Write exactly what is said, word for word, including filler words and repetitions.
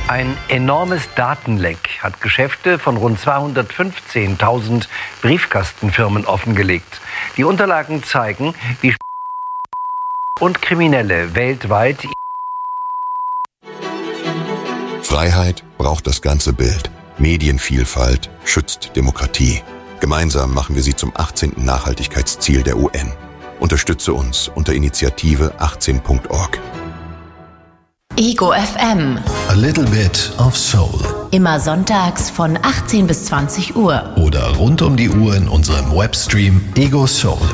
Ein enormes Datenleck hat Geschäfte von rund zweihundertfünfzehntausend Briefkastenfirmen offengelegt. Die Unterlagen zeigen, wie und Kriminelle weltweit. Freiheit braucht das ganze Bild. Medienvielfalt schützt Demokratie. Gemeinsam machen wir sie zum achtzehnten Nachhaltigkeitsziel der U N. Unterstütze uns unter Initiative achtzehn Punkt org. Ego F M. A little bit of soul. Immer sonntags von achtzehn bis zwanzig Uhr. Oder rund um die Uhr in unserem Webstream ego soul